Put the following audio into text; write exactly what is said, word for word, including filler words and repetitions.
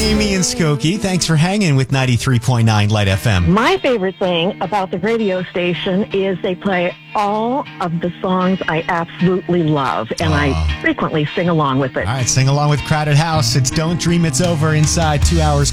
Amy and Skokie. Thanks for hanging with ninety-three point nine Light F M. My favorite thing about the radio station is they play all of the songs I absolutely love, and Aww. I frequently sing along with it. All right, sing along with Crowded House. It's Don't Dream It's Over inside two hours